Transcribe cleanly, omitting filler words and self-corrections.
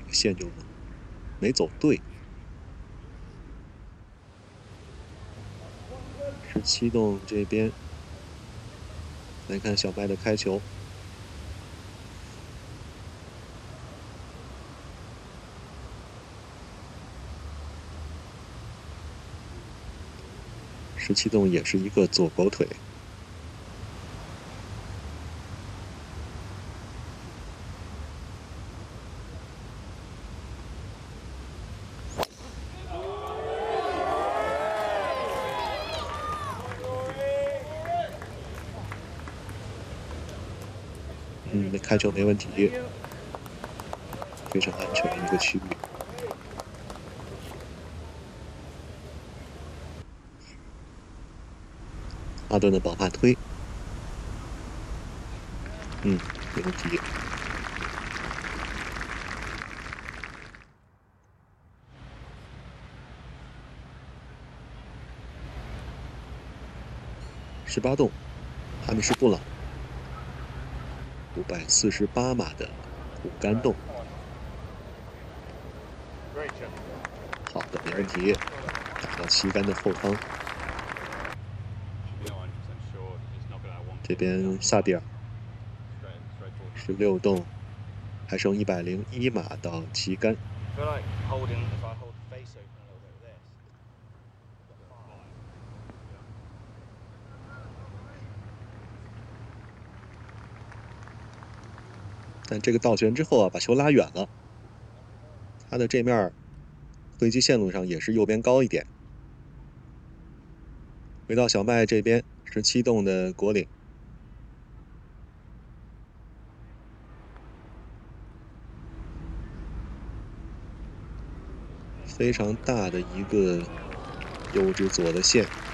个线就没走对。17洞这边来看小麦的开球。17洞也是一个左狗腿。开球没问题，非常安全的一个区域。阿顿的保发推，没问题。18洞，哈密士布朗548码的虎杆洞，好的，没问题，打到旗杆的后方。这边萨蒂尔16洞，还剩101码到旗杆。但这个倒旋之后啊，把球拉远了。他的这面挥击线路上也是右边高一点。回到小麦这边，17洞的果岭。非常大的一个右至左的线。